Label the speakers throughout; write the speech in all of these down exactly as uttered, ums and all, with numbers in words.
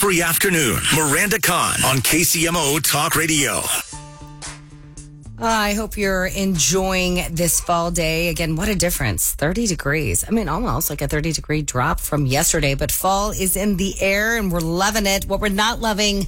Speaker 1: every afternoon. Miranda Khan on K C M O Talk Radio.
Speaker 2: Uh, I hope you're enjoying this fall day. Again, what a difference. thirty degrees. I mean, almost like a thirty degree drop from yesterday, but fall is in the air and we're loving it. What we're not loving,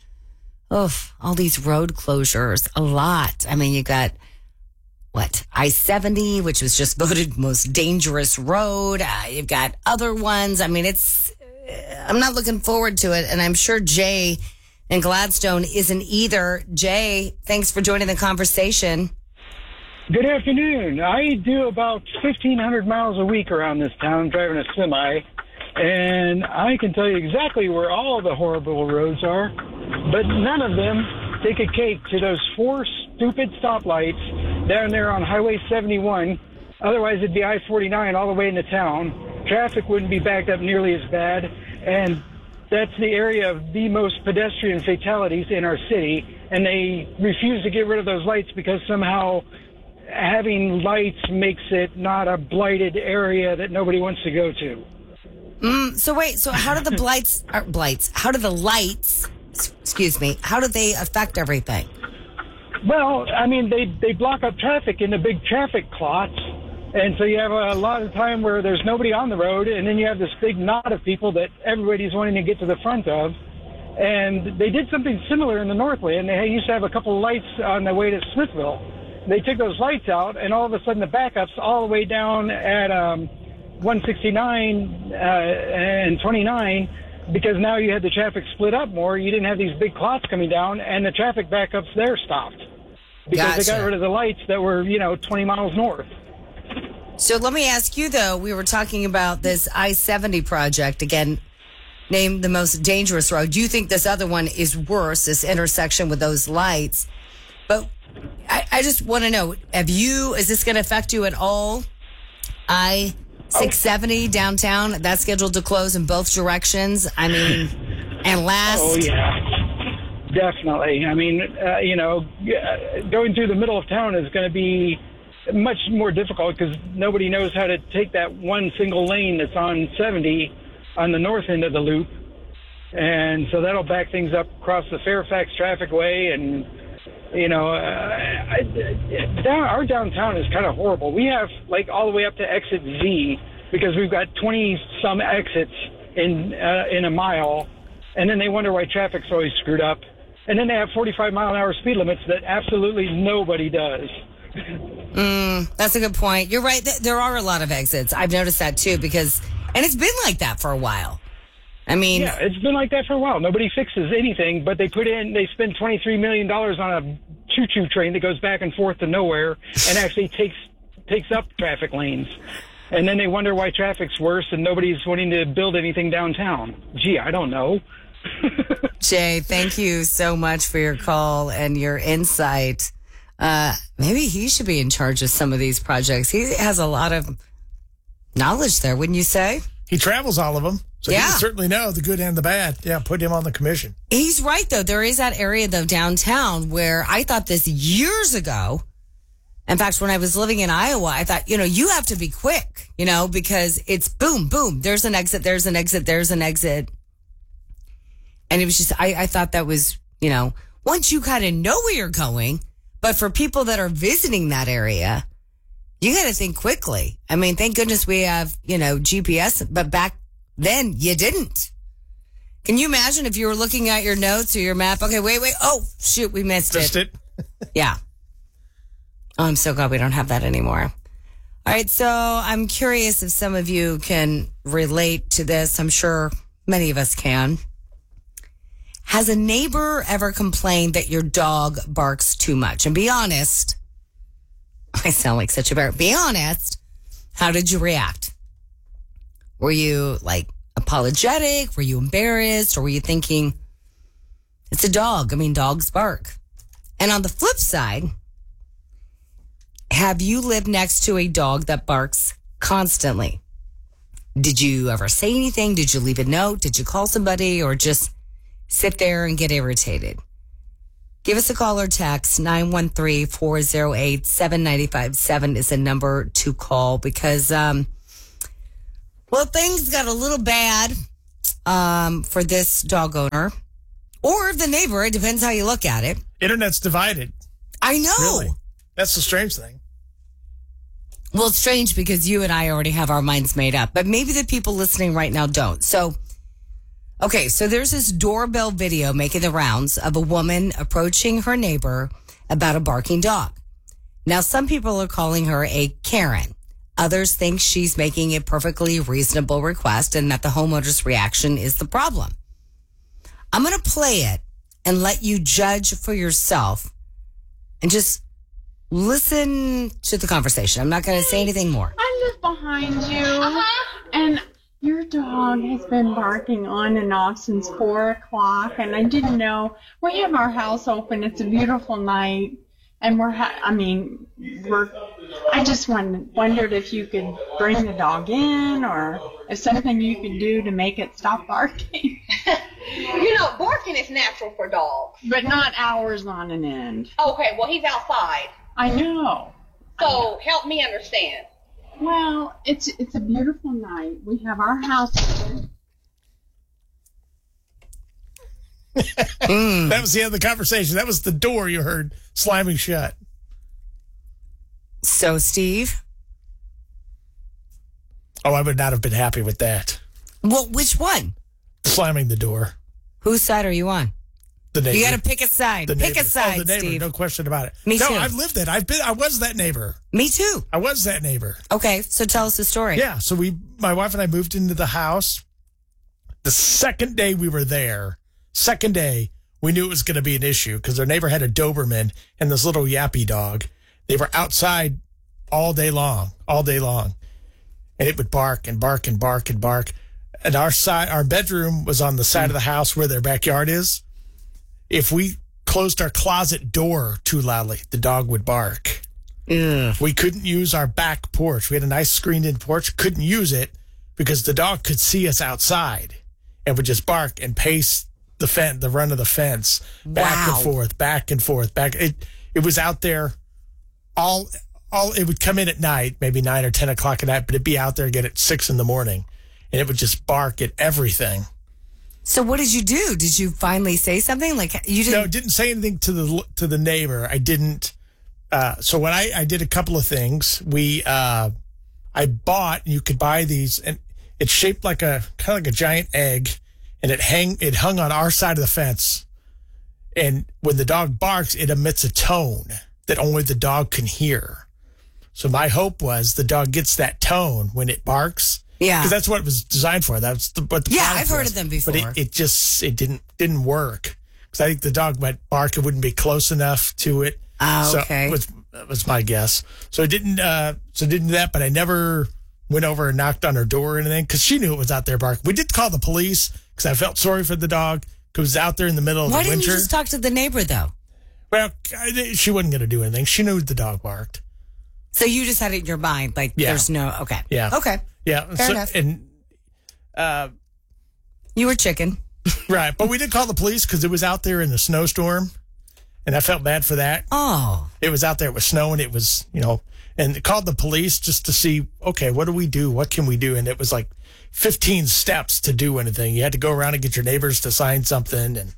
Speaker 2: oh, all these road closures, a lot. I mean, you got, what, I seventy, which was just voted most dangerous road. Uh, you've got other ones. I mean, it's, I'm not looking forward to it. And I'm sure Jay and Gladstone isn't either. Jay, thanks for joining the conversation.
Speaker 3: Good afternoon. I do about fifteen hundred miles a week around this town driving a semi, and I can tell you exactly where all the horrible roads are, but none of them take a cake to those four stupid stoplights down there on Highway seventy-one. Otherwise, it'd be I forty-nine all the way into town. Traffic wouldn't be backed up nearly as bad, and that's the area of the most pedestrian fatalities in our city, and they refuse to get rid of those lights because somehow having lights makes it not a blighted area that nobody wants to go to.
Speaker 2: Mm, so wait, so how do the blights, or blights, how do the lights, excuse me, how do they affect everything?
Speaker 3: Well, I mean, they, they block up traffic in the big traffic clots. And so you have a lot of time where there's nobody on the road, and then you have this big knot of people that everybody's wanting to get to the front of. And they did something similar in the Northland. They used to have a couple of lights on the way to Smithville. They took those lights out, and all of a sudden the backups all the way down at um, one sixty-nine uh, and twenty-nine, because now you had the traffic split up more. You didn't have these big clots coming down, and the traffic backups there stopped. Because
Speaker 2: Gotcha.
Speaker 3: They got rid of the lights that were, you know, twenty miles north.
Speaker 2: So let me ask you, though, we were talking about this I seventy project, again, named the most dangerous road. Do you think this other one is worse, this intersection with those lights? But I, I just want to know, have you, is this going to affect you at all? I six seventy downtown, that's scheduled to close in both directions. I mean, and last...
Speaker 3: Oh, yeah. Definitely. I mean, uh, you know, going through the middle of town is going to be much more difficult because nobody knows how to take that one single lane that's on seventy on the north end of the loop. And so that'll back things up across the Fairfax traffic way. And, you know, uh, I, down, our downtown is kind of horrible. We have, like, all the way up to exit Z because we've got twenty-some exits in uh, in a mile. And then they wonder why traffic's always screwed up. And then they have forty-five mile an hour speed limits that absolutely nobody does.
Speaker 2: Mm, that's a good point. You're right. There are a lot of exits. I've noticed that too because, and it's been like that for a while. I mean,
Speaker 3: yeah, it's been like that for a while. Nobody fixes anything, but they put in, they spend twenty-three million dollars on a choo-choo train that goes back and forth to nowhere and actually takes, takes up traffic lanes. And then they wonder why traffic's worse and nobody's wanting to build anything downtown. Gee, I don't know.
Speaker 2: Jay, thank you so much for your call and your insight. Uh, maybe he should be in charge of some of these projects. He has a lot of knowledge there, wouldn't you say?
Speaker 4: He travels all of them, so
Speaker 2: yeah.
Speaker 4: he would certainly know the good and the bad. Yeah, put him on the commission.
Speaker 2: He's right, though. There is that area, though, downtown where I thought this years ago. In fact, when I was living in Iowa, I thought, you know, you have to be quick, you know, because it's boom, boom. There's an exit, there's an exit, there's an exit. And it was just, I, I thought that was, you know, once you kind of know where you're going, but for people that are visiting that area, you got to think quickly. I mean, thank goodness we have, you know, G P S, but back then you didn't. Can you imagine if you were looking at your notes or your map? Okay, wait, wait. Oh, shoot, we missed,
Speaker 4: Missed
Speaker 2: it.
Speaker 4: it.
Speaker 2: Yeah. Oh, I'm so glad we don't have that anymore. All right, so I'm curious if some of you can relate to this. I'm sure many of us can. Has a neighbor ever complained that your dog barks too much? And be honest, I sound like such a bear. Be honest, how did you react? Were you like apologetic? Were you embarrassed? Or were you thinking, it's a dog? I mean, dogs bark. And on the flip side, have you lived next to a dog that barks constantly? Did you ever say anything? Did you leave a note? Did you call somebody or just sit there and get irritated? Give us a call or text. nine one three, four oh eight, seven nine five seven is the number to call because, um, well, things got a little bad um, for this dog owner or the neighbor. It depends how you look at it.
Speaker 4: Internet's divided.
Speaker 2: I know.
Speaker 4: Really? That's the strange thing.
Speaker 2: Well, it's strange because you and I already have our minds made up, but maybe the people listening right now don't. So, okay, so there's this doorbell video making the rounds of a woman approaching her neighbor about a barking dog. Now, some people are calling her a Karen. Others think she's making a perfectly reasonable request and that the homeowner's reaction is the problem. I'm going to play it and let you judge for yourself and just listen to the conversation. I'm not going to say anything more.
Speaker 5: I live behind you, uh-huh. and your dog has been barking on and off since four o'clock, and I didn't know. We have our house open. It's a beautiful night, and we're, ha- I mean, we're, I just wondered, wondered if you could bring the dog in or if something you could do to make it stop barking.
Speaker 6: You know, barking is natural for dogs.
Speaker 5: But not hours on an end.
Speaker 6: Okay, well, he's outside.
Speaker 5: I know.
Speaker 6: So help me understand.
Speaker 5: Well, it's it's a beautiful night. We have our house open.
Speaker 4: That was the end of the conversation. That was the door you heard slamming shut.
Speaker 2: So, Steve?
Speaker 4: Oh, I would not have been happy with that.
Speaker 2: Well, which one?
Speaker 4: Slamming the door.
Speaker 2: Whose side are you on?
Speaker 4: The neighbor.
Speaker 2: You got to pick a side.
Speaker 4: The
Speaker 2: pick
Speaker 4: neighbor.
Speaker 2: a side,
Speaker 4: oh, the neighbor,
Speaker 2: Steve.
Speaker 4: no question about it.
Speaker 2: Me
Speaker 4: no,
Speaker 2: too.
Speaker 4: I've lived it. I've been. I was that neighbor.
Speaker 2: Me too.
Speaker 4: I was that neighbor.
Speaker 2: Okay, so tell us the story.
Speaker 4: Yeah. So we, my wife and I, moved into the house. The second day we were there, second day we knew it was going to be an issue because our neighbor had a Doberman and this little yappy dog. They were outside all day long, all day long, and it would bark and bark and bark and bark. And our side, our bedroom was on the side of the house where their backyard is. If we closed our closet door too loudly, the dog would bark.
Speaker 2: Ugh.
Speaker 4: We couldn't use our back porch. We had a nice screened-in porch. Couldn't use it because the dog could see us outside and would just bark and pace the fence, the run of the fence, back
Speaker 2: Wow.
Speaker 4: and forth, back and forth, back. It it was out there all all. It would come in at night, maybe nine or ten o'clock at night, but it'd be out there again at six in the morning, and it would just bark at everything.
Speaker 2: So what did you do? Did you finally say something? Like you didn't?
Speaker 4: No, didn't say anything to the to the neighbor. I didn't. Uh, so what I, I did a couple of things. We uh, I bought. You could buy these, and it's shaped like a kind of like a giant egg, and it hang it hung on our side of the fence. And when the dog barks, it emits a tone that only the dog can hear. So my hope was the dog gets that tone when it barks.
Speaker 2: Yeah.
Speaker 4: Because that's what it was designed for. That's the, what the
Speaker 2: Yeah,
Speaker 4: product
Speaker 2: I've heard
Speaker 4: was.
Speaker 2: of them before.
Speaker 4: But it, it just it didn't didn't work because I think the dog might bark. It wouldn't be close enough to it.
Speaker 2: Ah,
Speaker 4: so
Speaker 2: okay.
Speaker 4: was that was my guess. So I didn't uh, so didn't do that. But I never went over and knocked on her door or anything because she knew it was out there barking. We did call the police because I felt sorry for the dog because it was out there in the middle of
Speaker 2: Why
Speaker 4: the
Speaker 2: didn't
Speaker 4: winter.
Speaker 2: you just talk to the neighbor though?
Speaker 4: Well, I- she wasn't going to do anything. She knew the dog barked.
Speaker 2: So you just had it in your mind, like
Speaker 4: Yeah.
Speaker 2: there's no okay.
Speaker 4: Yeah.
Speaker 2: Okay.
Speaker 4: Yeah.
Speaker 2: Fair
Speaker 4: so,
Speaker 2: enough.
Speaker 4: And uh,
Speaker 2: You were chicken.
Speaker 4: right, but we did call the police because it was out there in the snowstorm, and I felt bad for that.
Speaker 2: Oh.
Speaker 4: It was out there, it was snowing, it was, you know, and called the police just to see, okay, what do we do? What can we do? And it was like fifteen steps to do anything. You had to go around and get your neighbors to sign something. And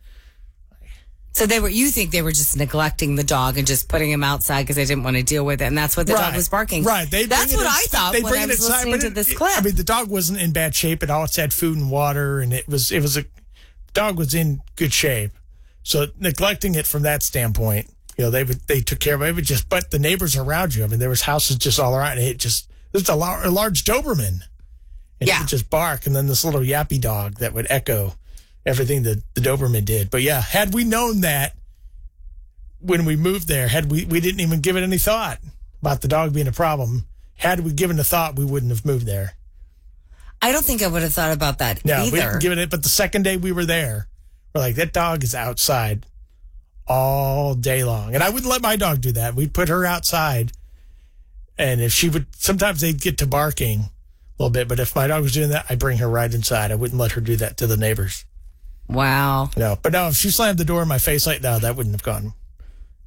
Speaker 2: So they were. You think they were just neglecting the dog and just putting him outside because they didn't want to deal with it, and that's what the dog was barking.
Speaker 4: Right. They
Speaker 2: that's
Speaker 4: bring
Speaker 2: what
Speaker 4: it
Speaker 2: I
Speaker 4: ins-
Speaker 2: thought
Speaker 4: they
Speaker 2: when
Speaker 4: bring
Speaker 2: I
Speaker 4: it
Speaker 2: was
Speaker 4: inside,
Speaker 2: listening
Speaker 4: but
Speaker 2: to
Speaker 4: it-
Speaker 2: this
Speaker 4: it-
Speaker 2: clip.
Speaker 4: I mean, the dog wasn't in bad shape. It always had food and water, and it was, it was a, the dog was in good shape. So neglecting it from that standpoint, you know, they would, they took care of it. It would just, but the neighbors around you, I mean, there was houses just all around, and it just, there's a, lar- a large Doberman. And
Speaker 2: Yeah.
Speaker 4: it would just bark, and then this little yappy dog that would echo everything that the Doberman did. But yeah, had we known that when we moved there, had we, we didn't even give it any thought about the dog being a problem. Had we given a thought, we wouldn't have moved there.
Speaker 2: I don't think I would have thought about that
Speaker 4: No, we
Speaker 2: either.
Speaker 4: didn't give it. But the second day we were there, we're like, that dog is outside all day long. And I wouldn't let my dog do that. We'd put her outside. And if she would, sometimes they'd get to barking a little bit. But if my dog was doing that, I'd bring her right inside. I wouldn't let her do that to the neighbors.
Speaker 2: Wow.
Speaker 4: No, but no, if she slammed the door in my face like that, that wouldn't have gone.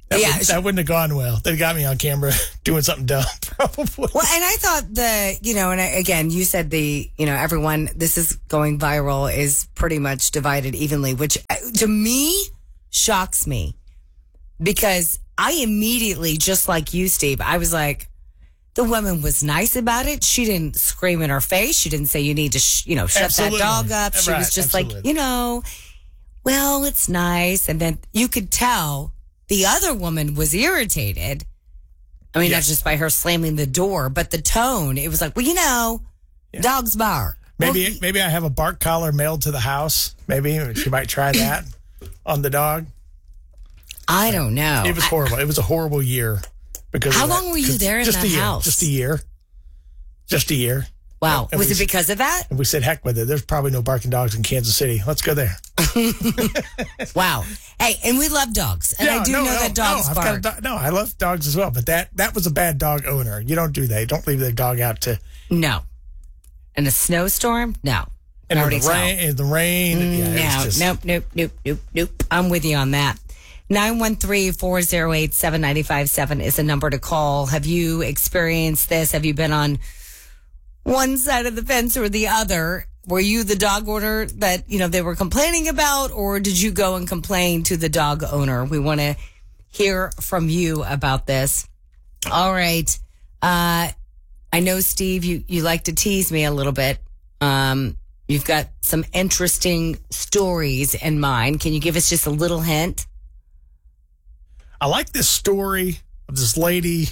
Speaker 4: That,
Speaker 2: Yeah,
Speaker 4: would,
Speaker 2: she-
Speaker 4: that wouldn't have gone well. They got me on camera doing something dumb, probably.
Speaker 2: Well, and I thought the, you know, and I, again, you said the, you know, everyone, this is going viral, is pretty much divided evenly, which uh, to me shocks me because I immediately, just like you, Steve, I was like, the woman was nice about it. She didn't scream in her face. She didn't say you need to, sh- you know, shut
Speaker 4: Absolutely.
Speaker 2: that dog up. She
Speaker 4: Right,
Speaker 2: was just
Speaker 4: absolutely.
Speaker 2: like, you know, well, it's nice. And then you could tell the other woman was irritated. I mean,
Speaker 4: Yes.
Speaker 2: not just by her slamming the door, but the tone. It was like, well, you know, dogs bark.
Speaker 4: Maybe
Speaker 2: Well,
Speaker 4: maybe I have a bark collar mailed to the house. Maybe she might try that on the dog.
Speaker 2: I don't know.
Speaker 4: It was horrible. It was a horrible year. Because
Speaker 2: How
Speaker 4: of that.
Speaker 2: long were you
Speaker 4: 'Cause
Speaker 2: there in
Speaker 4: just
Speaker 2: that
Speaker 4: a year,
Speaker 2: house?
Speaker 4: Just a year. Just a year.
Speaker 2: Wow.
Speaker 4: And
Speaker 2: Was
Speaker 4: we-
Speaker 2: it because of that?
Speaker 4: And we said, heck with it. There's probably no barking dogs in Kansas City. Let's go there.
Speaker 2: Wow. Hey, and we love dogs. And I do
Speaker 4: no,
Speaker 2: know
Speaker 4: no,
Speaker 2: that dogs
Speaker 4: no, I've got
Speaker 2: bark.
Speaker 4: a do- no, I love dogs as well. But that, that was a bad dog owner. You don't do that. You don't leave the dog out to...
Speaker 2: No. In a snowstorm? No.
Speaker 4: And in
Speaker 2: Already
Speaker 4: the rain, in the rain. yeah, it
Speaker 2: No,
Speaker 4: was just,
Speaker 2: nope, nope, nope, nope, nope. I'm with you on that. nine one three, four oh eight, seven nine five seven is a number to call. Have you experienced this? Have you been on one side of the fence or the other? Were you the dog owner that, you know, they were complaining about, or did you go and complain to the dog owner? We want to hear from you about this. All right. Uh, I know, Steve, you, you like to tease me a little bit. Um, you've got some interesting stories in mind. Can you give us just a little hint?
Speaker 4: I like this story of this lady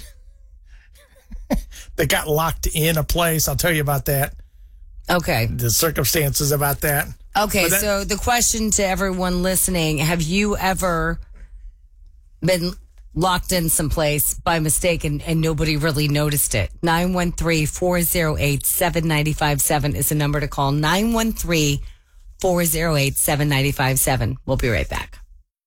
Speaker 4: that got locked in a place. I'll tell you about that.
Speaker 2: Okay.
Speaker 4: The circumstances about that.
Speaker 2: Okay.
Speaker 4: But that-
Speaker 2: So the question to everyone listening, have you ever been locked in someplace by mistake and, and nobody really noticed it? nine one three, four oh eight, seven nine five seven is the number to call. nine one three, four oh eight, seven nine five seven. We'll be right back.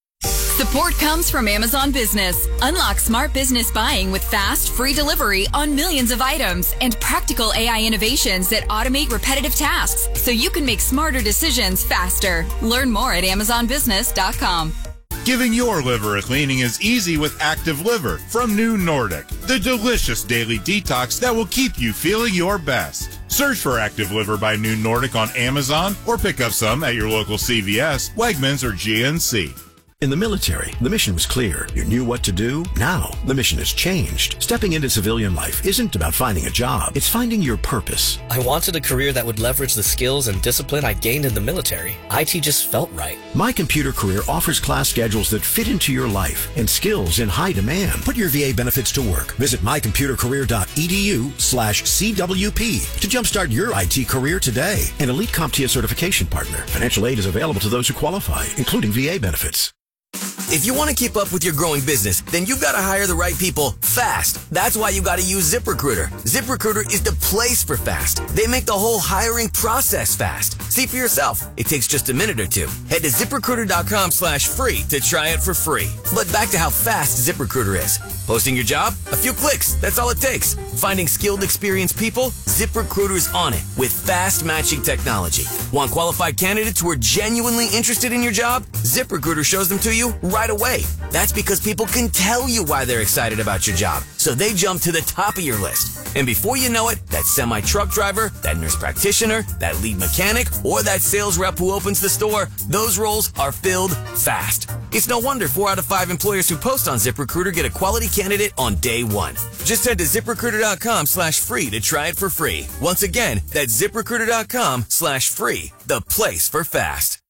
Speaker 7: Support comes from Amazon Business. Unlock smart business buying with fast, free delivery on millions of items and practical A I innovations that automate repetitive tasks so you can make smarter decisions faster. Learn more at amazon business dot com.
Speaker 8: Giving your liver a cleaning is easy with Active Liver from New Nordic, the delicious daily detox that will keep you feeling your best. Search for Active Liver by New Nordic on Amazon or pick up some at your local C V S, Wegmans, or G N C.
Speaker 9: In the military, the mission was clear. You knew what to do. Now, the mission has changed. Stepping into civilian life isn't about finding a job. It's finding your purpose.
Speaker 10: I wanted a career that would leverage the skills and discipline I gained in the military. I T just felt right.
Speaker 9: My Computer Career offers class schedules that fit into your life and skills in high demand. Put your V A benefits to work. Visit my computer career dot e d u slash C W P to jumpstart your I T career today. An elite CompTIA certification partner. Financial aid is available to those who qualify, including V A benefits.
Speaker 11: If you want to keep up with your growing business, then you've got to hire the right people fast. That's why you got to use ZipRecruiter. ZipRecruiter is the place for fast. They make the whole hiring process fast. See for yourself. It takes just a minute or two. Head to ZipRecruiter.com slash free to try it for free. But back to how fast ZipRecruiter is. Posting your job? A few clicks. That's all it takes. Finding skilled, experienced people? ZipRecruiter's on it with fast matching technology. Want qualified candidates who are genuinely interested in your job? ZipRecruiter shows them to you right away. That's because people can tell you why they're excited about your job, so they jump to the top of your list. And before you know it, that semi-truck driver, that nurse practitioner, that lead mechanic, or that sales rep who opens the store, those roles are filled fast. It's no wonder four out of five employers who post on ZipRecruiter get a quality candidate on day one. Just head to ZipRecruiter.com slash free to try it for free. Once again, that's ZipRecruiter.com slash free, the place for fast.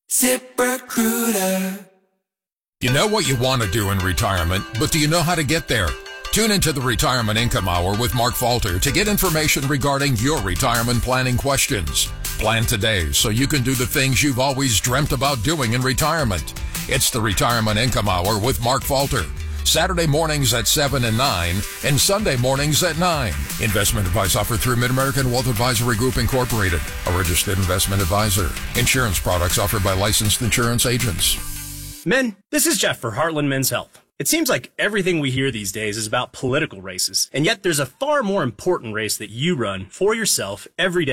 Speaker 11: ZipRecruiter.
Speaker 12: You know what you want to do in retirement, but do you know how to get there? Tune into the Retirement Income Hour with Mark Falter to get information regarding your retirement planning questions. Plan today so you can do the things you've always dreamt about doing in retirement. It's the Retirement Income Hour with Mark Falter. Saturday mornings at seven and nine and Sunday mornings at nine. Investment advice offered through Mid-American Wealth Advisory Group Incorporated, a registered investment advisor. Insurance products offered by licensed insurance agents.
Speaker 13: Men, this is Jeff for Heartland Men's Health. It seems like everything we hear these days is about political races, and yet there's a far more important race that you run for yourself every day.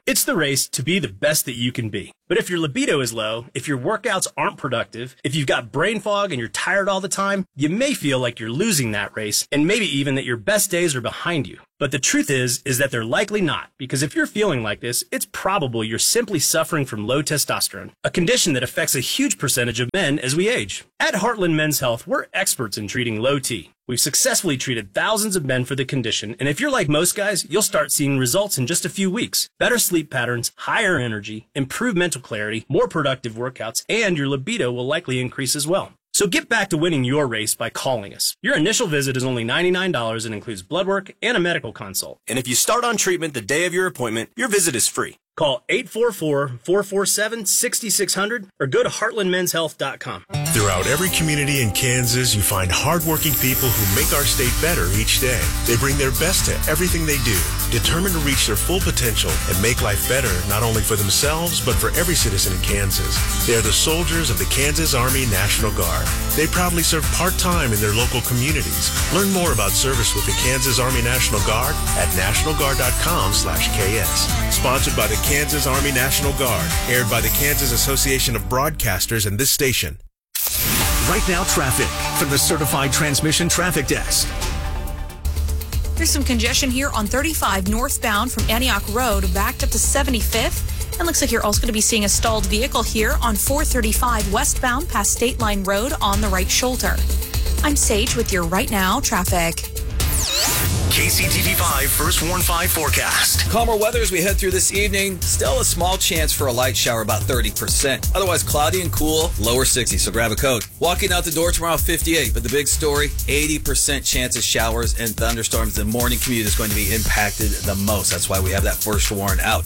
Speaker 13: It's the race to be the best that you can be. But if your libido is low, if your workouts aren't productive, if you've got brain fog and you're tired all the time, you may feel like you're losing that race, and maybe even that your best days are behind you. But the truth is, is that they're likely not, because if you're feeling like this, it's probable you're simply suffering from low testosterone, a condition that affects a huge percentage of men as we age. At Heartland Men's Health, we're experts in treating low T. We've successfully treated thousands of men for the condition, and if you're like most guys, you'll start seeing results in just a few weeks. Better sleep patterns, higher energy, improved mental clarity, more productive workouts, and your libido will likely increase as well. So get back to winning your race by calling us. Your initial visit is only ninety-nine dollars and includes blood work and a medical consult. And if you start on treatment the day of your appointment, your visit is free. Call eight four four, four four seven, six six zero zero or go to heartland men's health dot com.
Speaker 1: Throughout every community in Kansas, you find hardworking people who make our state better each day. They bring their best to everything they do, determined to reach their full potential and make life better not only for themselves, but for every citizen in Kansas. They are the soldiers of the Kansas Army National Guard. They proudly serve part-time in their local communities. Learn more about service with the Kansas Army National Guard at national guard dot com slash K S. Sponsored by the Kansas Army National Guard, aired by the Kansas Association of Broadcasters and this station.
Speaker 9: Right now, traffic from the Certified Transmission Traffic Desk.
Speaker 14: There's some congestion here on thirty-five northbound from Antioch Road, backed up to seventy-fifth. And looks like you're also going to be seeing a stalled vehicle here on four thirty-five westbound past State Line Road on the right shoulder. I'm Sage with your Right Now traffic.
Speaker 1: K C T V five First Warn five forecast.
Speaker 15: Calmer weather as we head through this evening. Still a small chance for a light shower, about thirty percent. Otherwise cloudy and cool, lower sixty, so grab a coat. Walking out the door tomorrow, fifty-eight. But the big story, eighty percent chance of showers and thunderstorms. The morning commute is going to be impacted the most. That's why we have that first warn out.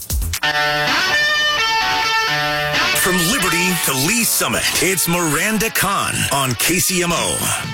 Speaker 1: From Liberty to Lee Summit, it's Miranda Kahn on K C M O.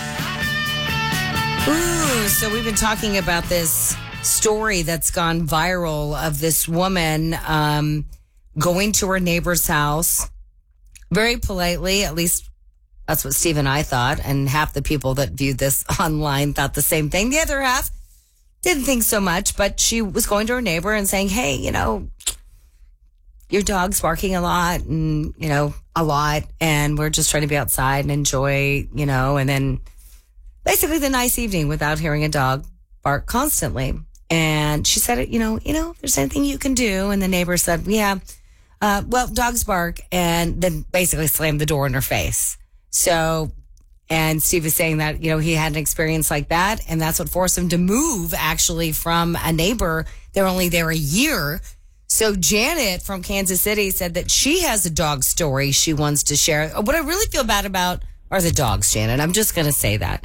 Speaker 2: Ooh, so we've been talking about this story that's gone viral of this woman um, going to her neighbor's house very politely, at least that's what Steve and I thought, and half the people that viewed this online thought the same thing. The other half didn't think so much, but she was going to her neighbor and saying, hey, you know, your dog's barking a lot and, you know, a lot, and we're just trying to be outside and enjoy, you know, and then basically the nice evening without hearing a dog bark constantly. And she said, you know, you know, if there's anything you can do. And the neighbor said, yeah, uh, well, dogs bark, and then basically slammed the door in her face. So, and Steve is saying that, you know, he had an experience like that, and that's what forced him to move actually from a neighbor. They're only there a year. So Janet from Kansas City said that she has a dog story she wants to share. What I really feel bad about are the dogs, Janet. I'm just going to say that.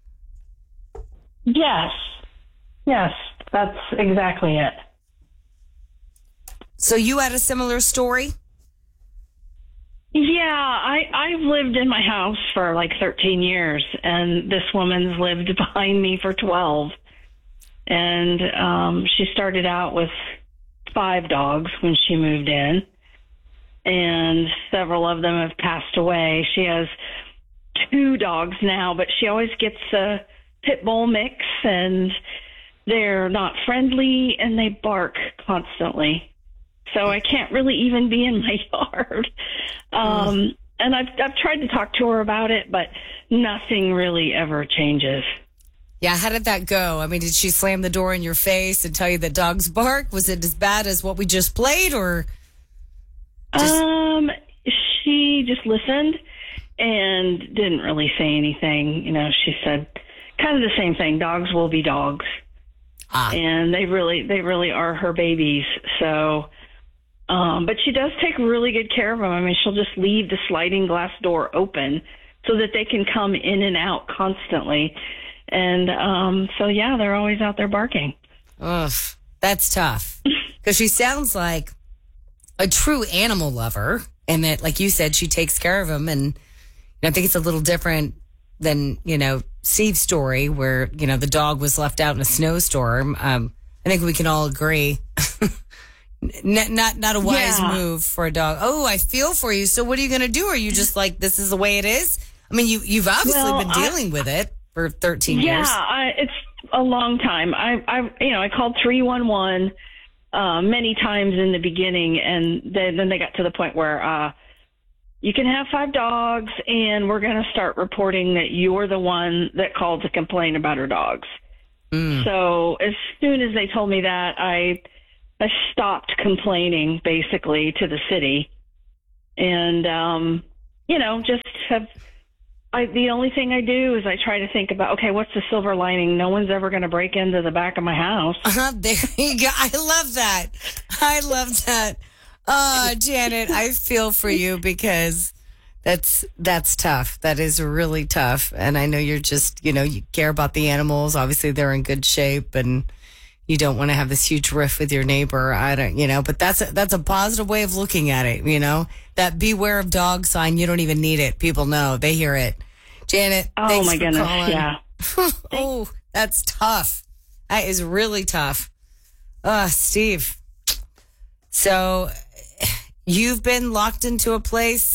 Speaker 16: Yes. Yes, that's exactly it.
Speaker 2: So you had a similar story?
Speaker 16: Yeah, I, I've lived in my house for like thirteen years, and this woman's lived behind me for twelve. And um, she started out with five dogs when she moved in, and several of them have passed away. She has two dogs now, but she always gets a pit bull mix, and they're not friendly, and they bark constantly. So I can't really even be in my yard. Um, mm. And I've, I've tried to talk to her about it, but nothing really ever changes.
Speaker 2: Yeah, how did that go? I mean, did she slam the door in your face and tell you that dogs bark? Was it as bad as what we just played, or? Just... Um,
Speaker 16: she just listened and didn't really say anything. You know, she said kind of the same thing. Dogs will be dogs. Ah. And they really, they really are her babies. So, um, but she does take really good care of them. I mean, she'll just leave the sliding glass door open so that they can come in and out constantly. And um, so, yeah, they're always out there barking.
Speaker 2: Ugh, that's tough. Because she sounds like a true animal lover. And that, like you said, she takes care of them. And I think it's a little different than, you know, Steve's story where, you know, the dog was left out in a snowstorm. Um, I think we can all agree. not, not not a wise yeah. move for a dog. Oh, I feel for you. So what are you going to do? Are you just like, this is the way it is? I mean, you, you've obviously well, been dealing I, with it for thirteen
Speaker 16: yeah,
Speaker 2: years.
Speaker 16: Yeah, it's a long time. I, I, you know, I called three one one uh, many times in the beginning, and then, then they got to the point where uh, you can have five dogs, and we're going to start reporting that you're the one that called to complain about her dogs. Mm. So as soon as they told me that, I I stopped complaining basically to the city, and um, you know, just have. I, the only thing I do is I try to think about, okay, what's the silver lining? No one's ever going to break into the back of my house.
Speaker 2: Uh, there you go. I love that. I love that. Uh, Janet, I feel for you because that's that's tough. That is really tough. And I know you're just, you know, you care about the animals. Obviously, they're in good shape, and you don't want to have this huge rift with your neighbor. I don't, you know, but that's a, that's a positive way of looking at it. You know, that beware of dog sign. You don't even need it. People know. They hear it. Janet,
Speaker 16: oh
Speaker 2: thanks
Speaker 16: my
Speaker 2: for
Speaker 16: goodness,
Speaker 2: calling.
Speaker 16: yeah.
Speaker 2: Oh, that's tough. That is really tough. Uh, Steve. So you've been locked into a place?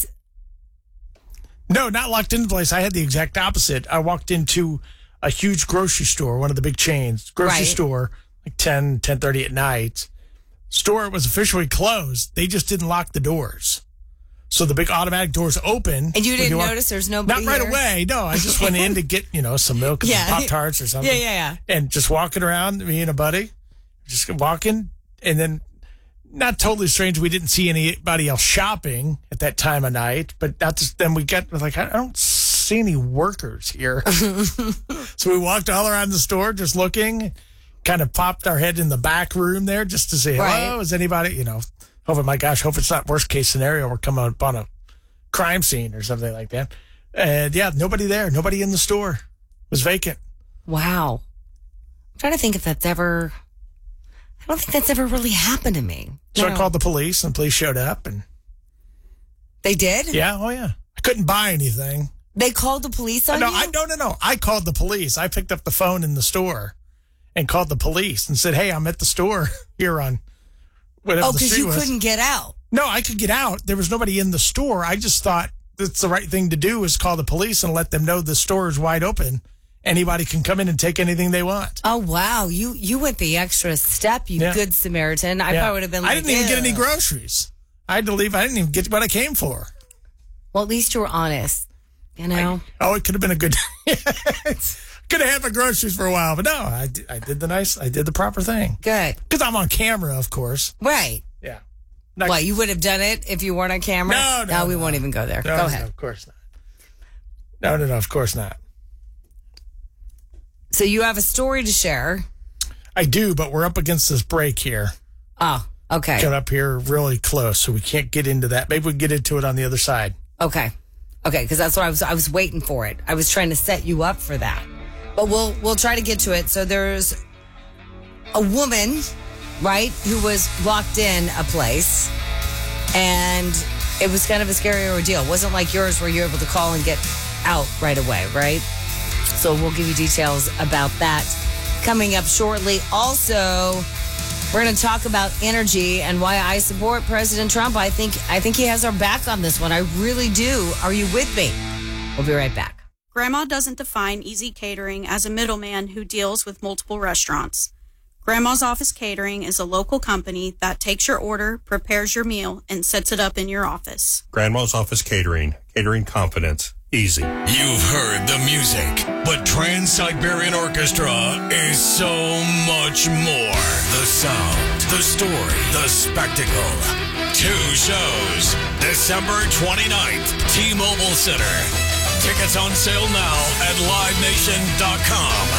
Speaker 4: No, not locked into a place. I had the exact opposite. I walked into a huge grocery store, one of the big chains, grocery
Speaker 2: Right.
Speaker 4: store, like ten, ten thirty at night. Store was officially closed. They just didn't lock the doors. So the big automatic doors open.
Speaker 2: And you
Speaker 4: when
Speaker 2: didn't
Speaker 4: walk-
Speaker 2: notice there's nobody
Speaker 4: Not right
Speaker 2: here?
Speaker 4: away. No, I just went in to get, you know, some milk and
Speaker 2: Yeah.
Speaker 4: some Pop-Tarts or something.
Speaker 2: Yeah, yeah, yeah.
Speaker 4: And just walking around, me and a buddy, just walking. And then, not totally strange, we didn't see anybody else shopping at that time of night. But that's, then we got, like, I don't see any workers here. So we walked all around the store just looking, kind of popped our head in the back room there just to say, hello,
Speaker 2: Right.
Speaker 4: is anybody, you know, hope, my gosh, hope it's not worst case scenario. We're coming upon a crime scene or something like that. And yeah, nobody there, nobody in the store. It was vacant.
Speaker 2: Wow. I'm trying to think if that's ever, I don't think that's ever really happened to me.
Speaker 4: So
Speaker 2: No.
Speaker 4: I called the police, and police showed up, and
Speaker 2: They did?
Speaker 4: yeah, oh yeah. I couldn't buy anything.
Speaker 2: They called the police on
Speaker 4: no,
Speaker 2: you?
Speaker 4: I, no, no, no. I called the police. I picked up the phone in the store and called the police and said, hey, I'm at the store here on whatever
Speaker 2: Oh,
Speaker 4: the
Speaker 2: because
Speaker 4: street
Speaker 2: you
Speaker 4: was.
Speaker 2: couldn't get out.
Speaker 4: No, I could get out. There was nobody in the store. I just thought that's the right thing to do is call the police and let them know the store is wide open. Anybody can come in and take anything they want.
Speaker 2: Oh, wow. You you went the extra step, you
Speaker 4: Yeah.
Speaker 2: good Samaritan. I
Speaker 4: Yeah.
Speaker 2: probably would have been like,
Speaker 4: I didn't even get any
Speaker 2: "Ew."
Speaker 4: groceries. I had to leave. I didn't even get what I came for.
Speaker 2: Well, at least you were honest, you know?
Speaker 4: Oh, it could have been a good. Could have had my groceries for a while, but no, I did, I did the nice. I did the proper thing.
Speaker 2: Good.
Speaker 4: Because I'm on camera, of course.
Speaker 2: Right.
Speaker 4: Yeah.
Speaker 2: What, you would have done it if you weren't on camera?
Speaker 4: No, no,
Speaker 2: we
Speaker 4: no.
Speaker 2: won't even go there.
Speaker 4: No,
Speaker 2: go
Speaker 4: no,
Speaker 2: ahead.
Speaker 4: of course not. No, no, no, of course not.
Speaker 2: So you have a story to share.
Speaker 4: I do, but we're up against this break here.
Speaker 2: Oh, okay.
Speaker 4: Got up here really close, so we can't get into that. Maybe we can get into it on the other side.
Speaker 2: Okay. Okay, because that's what I was I was waiting for it. I was trying to set you up for that. But we'll we'll try to get to it. So there's a woman, right, who was locked in a place, and it was kind of a scary ordeal. It wasn't like yours where you're able to call and get out right away, right? So we'll give you details about that coming up shortly. Also, we're going to talk about energy and why I support President Trump. I think I think he has our back on this one. I really do. Are you with me? We'll be right back.
Speaker 17: Grandma doesn't define Easy Catering as a middleman who deals with multiple restaurants. Grandma's Office Catering is a local company that takes your order, prepares your meal, and sets it up in your office.
Speaker 18: Grandma's Office Catering. Catering confidence. Easy.
Speaker 19: You've heard the music, but Trans-Siberian Orchestra is so much more. The sound, the story, the spectacle. Two shows. December twenty-ninth, T-Mobile Center. Tickets on sale now at live nation dot com.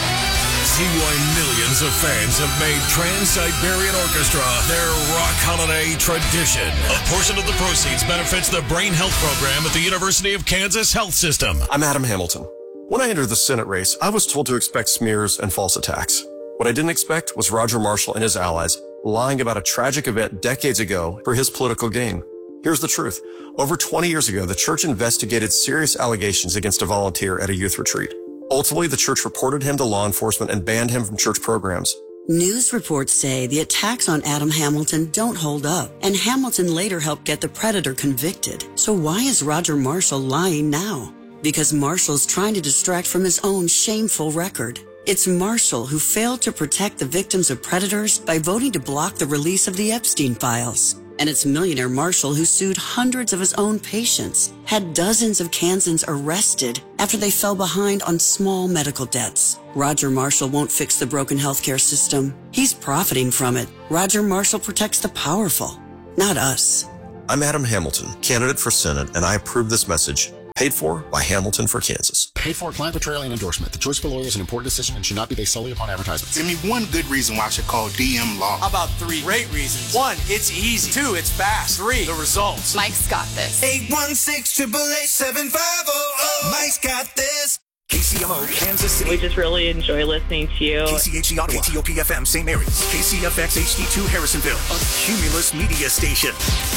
Speaker 19: See why millions of fans have made Trans-Siberian Orchestra their rock holiday tradition. A portion of the proceeds benefits the Brain Health Program at the University of Kansas Health System.
Speaker 20: I'm Adam Hamilton. When I entered the Senate race, I was told to expect smears and false attacks. What I didn't expect was Roger Marshall and his allies lying about a tragic event decades ago for his political gain. Here's the truth. Over twenty years ago, the church investigated serious allegations against a volunteer at a youth retreat. Ultimately, the church reported him to law enforcement and banned him from church programs.
Speaker 21: News reports say the attacks on Adam Hamilton don't hold up, and Hamilton later helped get the predator convicted. So why is Roger Marshall lying now? Because Marshall's trying to distract from his own shameful record. It's Marshall who failed to protect the victims of predators by voting to block the release of the Epstein files. And it's millionaire Marshall who sued hundreds of his own patients, had dozens of Kansans arrested after they fell behind on small medical debts. Roger Marshall won't fix the broken healthcare system. He's profiting from it. Roger Marshall protects the powerful, not us.
Speaker 20: I'm Adam Hamilton, candidate for Senate, and I approve this message. Paid for by Hamilton for Kansas.
Speaker 3: Paid for client betrayal and endorsement. The choice of a lawyer is an important decision and should not be based solely upon advertisements.
Speaker 22: Give me one good reason why I should call D M Law.
Speaker 23: How about three great reasons? One, it's easy. Two, it's fast. Three, the results.
Speaker 24: Mike's got this.
Speaker 25: eight one six, eight eight eight, seven five zero zero. Mike's got this. K C M O, Kansas City.
Speaker 26: We just really enjoy listening to you.
Speaker 25: K C H E Ottawa. K T O P F M, Saint Mary's. K C F X H D two, Harrisonville. A Cumulus media station.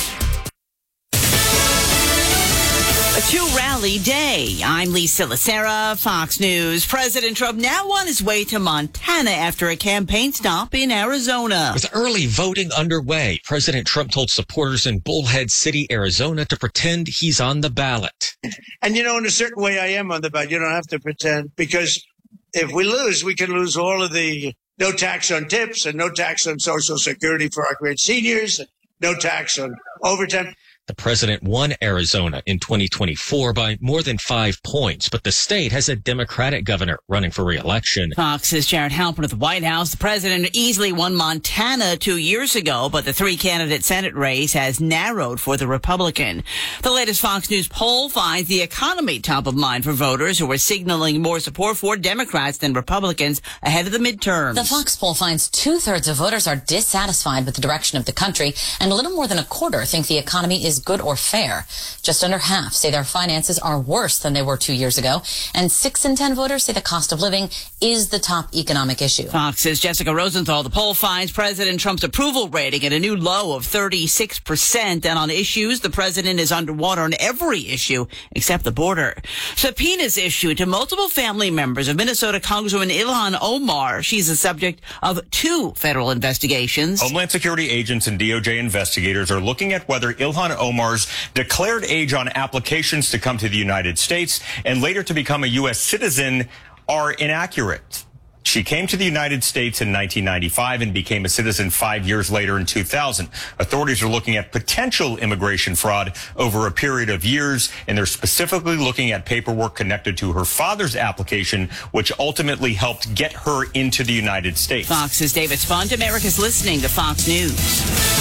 Speaker 27: A two-rally day. I'm Lisa Lacera, Fox News. President Trump now on his way to Montana after a campaign stop in Arizona.
Speaker 28: With early voting underway, President Trump told supporters in Bullhead City, Arizona, to pretend he's on the ballot.
Speaker 29: And, you know, in a certain way, I am on the ballot. You don't have to pretend, because if we lose, we can lose all of the no tax on tips and no tax on Social Security for our great seniors, and no tax on overtime.
Speaker 28: The president won Arizona in twenty twenty-four by more than five points, but the state has a Democratic governor running for re-election.
Speaker 27: Fox's Jared Halpern at the White House. The president easily won Montana two years ago, but the three-candidate Senate race has narrowed for the Republican. The latest Fox News poll finds the economy top of mind for voters who are signaling more support for Democrats than Republicans ahead of the midterms.
Speaker 30: The Fox poll finds two-thirds of voters are dissatisfied with the direction of the country, and a little more than a quarter think the economy is good or fair. Just under half say their finances are worse than they were two years ago, and six in ten voters say the cost of living is the top economic issue.
Speaker 27: Fox's Jessica Rosenthal. The poll finds President Trump's approval rating at a new low of thirty-six percent, and on issues, the president is underwater on every issue except the border. Subpoenas issued to multiple family members of Minnesota Congresswoman Ilhan Omar. She's the subject of two federal investigations.
Speaker 31: Homeland Security agents and D O J investigators are looking at whether Ilhan Omar's declared age on applications to come to the United States and later to become a U S citizen are inaccurate. She came to the United States in nineteen ninety-five and became a citizen five years later in two thousand. Authorities are looking at potential immigration fraud over a period of years, and they're specifically looking at paperwork connected to her father's application, which ultimately helped get her into the United States.
Speaker 27: Fox's David Spunt. America's listening to Fox News.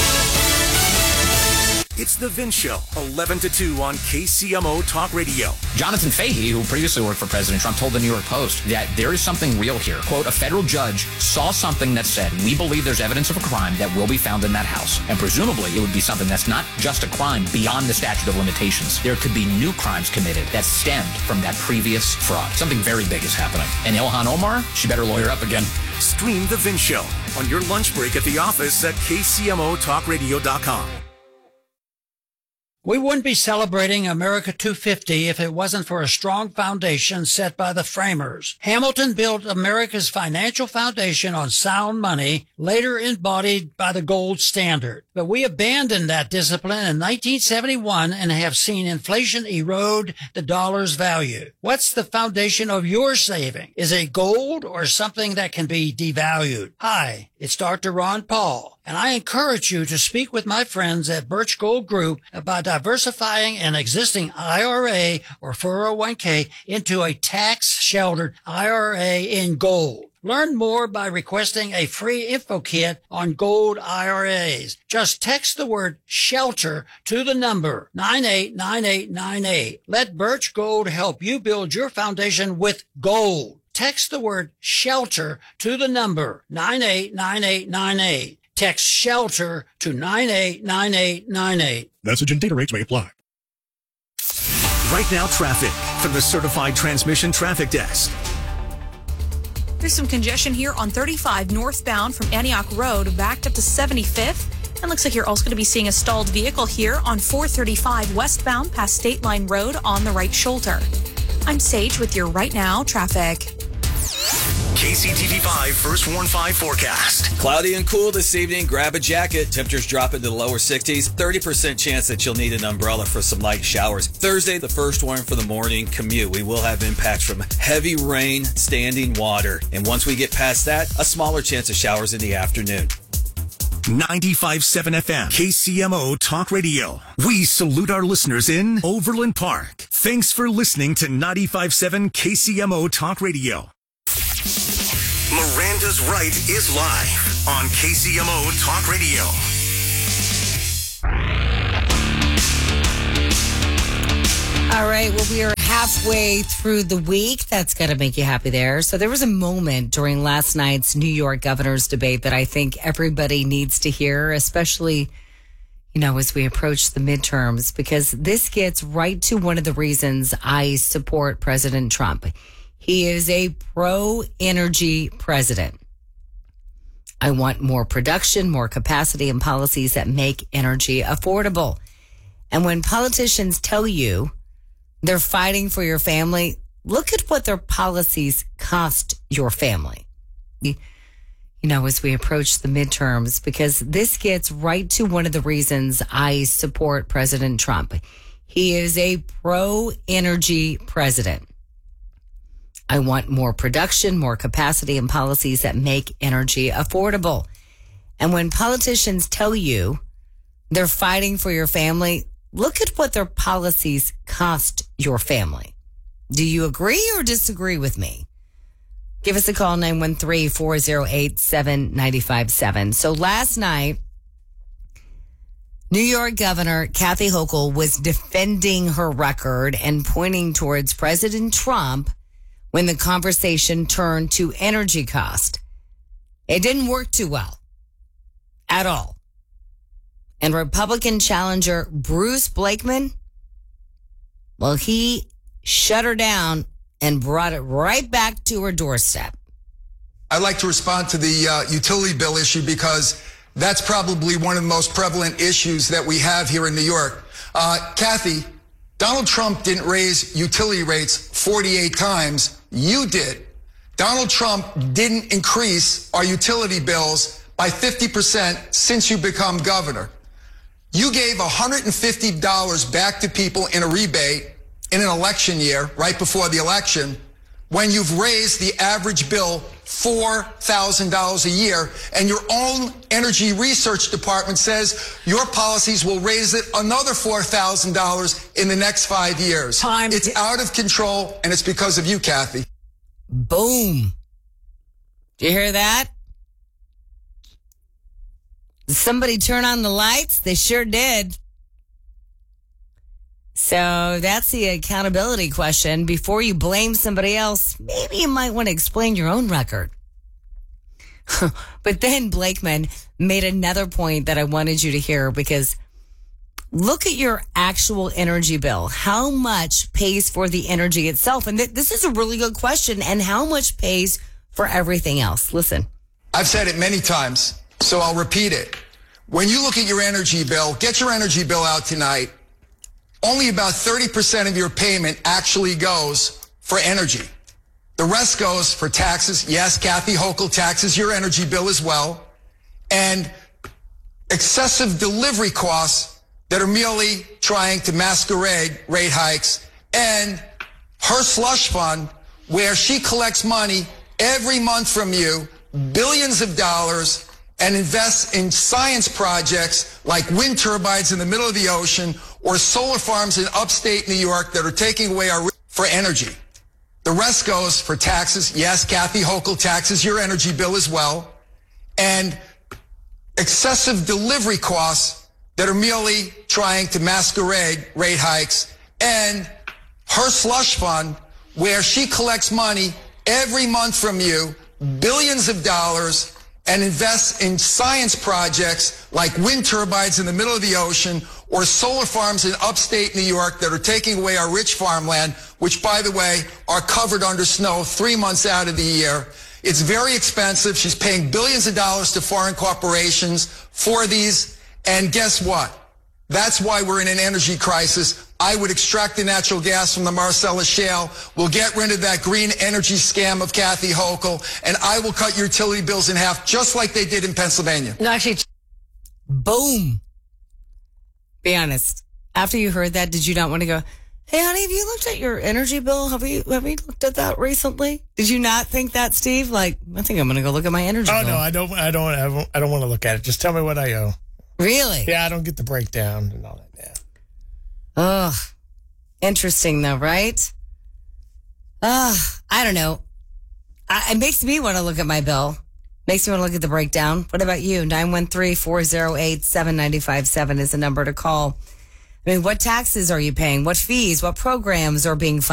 Speaker 25: It's The Vince Show, eleven to two on K C M O Talk Radio.
Speaker 32: Jonathan Fahey, who previously worked for President Trump, told the New York Post that there is something real here. Quote, a federal judge saw something that said, we believe there's evidence of a crime that will be found in that house. And presumably it would be something that's not just a crime beyond the statute of limitations. There could be new crimes committed that stemmed from that previous fraud. Something very big is happening. And Ilhan Omar, she better lawyer up again.
Speaker 25: Stream The Vince Show on your lunch break at the office at K C M O talk radio dot com.
Speaker 33: We wouldn't be celebrating America two fifty if it wasn't for a strong foundation set by the framers. Hamilton built America's financial foundation on sound money, later embodied by the gold standard. But we abandoned that discipline in nineteen seventy-one and have seen inflation erode the dollar's value. What's the foundation of your saving? Is it gold or something that can be devalued? Hi, it's Doctor Ron Paul, and I encourage you to speak with my friends at Birch Gold Group about diversifying an existing I R A or four oh one k into a tax-sheltered I R A in gold. Learn more by requesting a free info kit on gold I R As. Just text the word SHELTER to the number nine eight nine eight nine eight. Let Birch Gold help you build your foundation with gold. Text the word SHELTER to the number nine eight nine eight nine eight. Text SHELTER to nine eight nine eight nine eight.
Speaker 18: Message and data rates may apply.
Speaker 25: Right now, traffic from the Certified Transmission Traffic Desk.
Speaker 14: There's some congestion here on thirty-five northbound from Antioch Road, backed up to seventy-fifth. And looks like you're also going to be seeing a stalled vehicle here on four thirty-five westbound past State Line Road on the right shoulder. I'm Sage with your Right Now traffic.
Speaker 25: K C T V five First Warn five forecast.
Speaker 1: Cloudy and cool this evening. Grab a jacket. Temperatures drop into the lower sixties. thirty percent chance that you'll need an umbrella for some light showers. Thursday, the first warn for the morning commute. We will have impacts from heavy rain, standing water. And once we get past that, a smaller chance of showers in the afternoon.
Speaker 25: ninety-five point seven F M, K C M O Talk Radio. We salute our listeners in Overland Park. Thanks for listening to ninety-five point seven K C M O Talk Radio. Miranda's Right is live on K C M O Talk Radio.
Speaker 2: All right, well, we are halfway through the week. That's got to make you happy there. So there was a moment during last night's New York governor's debate that I think everybody needs to hear, especially, you know, as we approach the midterms, because this gets right to one of the reasons I support President Trump. He is a pro-energy president. I want more production, more capacity, and policies that make energy affordable. And when politicians tell you they're fighting for your family, look at what their policies cost your family. You, you know, as we approach the midterms, because this gets right to one of the reasons I support President Trump. He is a pro-energy president. I want more production, more capacity, and policies that make energy affordable. And when politicians tell you they're fighting for your family, look at what their policies cost your family. Do you agree or disagree with me? Give us a call, nine one three, four oh eight, seven nine five seven. So last night, New York Governor Kathy Hochul was defending her record and pointing towards President Trump when the conversation turned to energy cost. It didn't work too well at all. And Republican challenger Bruce Blakeman, well, he shut her down and brought it right back to her doorstep.
Speaker 5: I'd like to respond to the uh, utility bill issue because that's probably one of the most prevalent issues that we have here in New York. Uh, Kathy, Donald Trump didn't raise utility rates forty-eight times. You did. Donald Trump didn't increase our utility bills by fifty percent since you become governor. You gave one hundred fifty dollars back to people in a rebate in an election year, right before the election, when you've raised the average bill four thousand dollars a year, and your own energy research department says your policies will raise it another four thousand dollars in the next five years. Time. It's out of control, and it's because of you, Kathy.
Speaker 2: Boom. Did you hear that? Did somebody turn on the lights? They sure did. So that's the accountability question. Before you blame somebody else, maybe you might want to explain your own record. But then Blakeman made another point that I wanted you to hear, because look at your actual energy bill. How much pays for the energy itself? And th- this is a really good question. And how much pays for everything else? Listen.
Speaker 5: I've said it many times, so I'll repeat it. When you look at your energy bill, get your energy bill out tonight. Only about thirty percent of your payment actually goes for energy. The rest goes for taxes. Yes, Kathy Hochul taxes your energy bill as well. And excessive delivery costs that are merely trying to masquerade rate hikes. And her slush fund, where she collects money every month from you, billions of dollars, and invests in science projects like wind turbines in the middle of the ocean or solar farms in upstate New York that are taking away our for energy. The rest goes for taxes. Yes, Kathy Hochul taxes your energy bill as well. And excessive delivery costs that are merely trying to masquerade rate hikes. And her slush fund, where she collects money every month from you, billions of dollars, and invests in science projects like wind turbines in the middle of the ocean or solar farms in upstate New York that are taking away our rich farmland, which, by the way, are covered under snow three months out of the year. It's very expensive. She's paying billions of dollars to foreign corporations for these. And guess what? That's why we're in an energy crisis. I would extract the natural gas from the Marcellus Shale. We'll get rid of that green energy scam of Kathy Hochul, and I will cut your utility bills in half, just like they did in Pennsylvania.
Speaker 2: No, actually, boom. Be honest. After you heard that, did you not want to go, hey, honey, have you looked at your energy bill? Have you have you looked at that recently? Did you not think that, Steve? Like, I think I'm going to go look at my energy
Speaker 4: oh,
Speaker 2: bill.
Speaker 4: no, I don't, I don't, I don't, I don't want to look at it. Just tell me what I owe.
Speaker 2: Really?
Speaker 4: Yeah, I don't get the breakdown and all that. Yeah.
Speaker 2: Ugh. Interesting, though, right? Ugh. I don't know. I, it makes me want to look at my bill. Makes me want to look at the breakdown. What about you? nine one three, four oh eight, seven nine five seven is the number to call. I mean, what taxes are you paying? What fees? What programs are being funded?